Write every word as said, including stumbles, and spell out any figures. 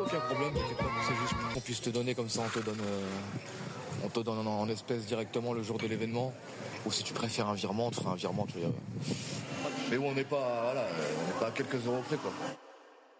aucun problème, t'inquiète pas, c'est juste qu'on puisse te donner comme ça, on te donne, euh, on te donne en, en espèces directement le jour de l'événement. Ou si tu préfères un virement, on te fera un virement. Tu vois. Mais bon, on n'est pas, voilà, on n'est pas à quelques euros près, quoi.